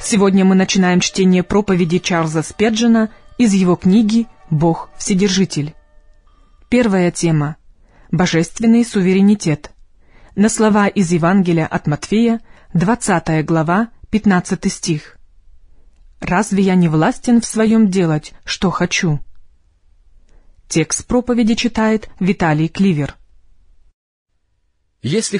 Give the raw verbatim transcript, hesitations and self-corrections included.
Сегодня мы начинаем чтение проповеди Чарльза Спеджена из его книги «Бог Вседержитель». Первая тема – Божественный суверенитет. На слова из Евангелия от Матфея, двадцатая глава, пятнадцатый стих. «Разве я не властен в своем делать, что хочу?» Текст проповеди читает Виталий Кливер. Если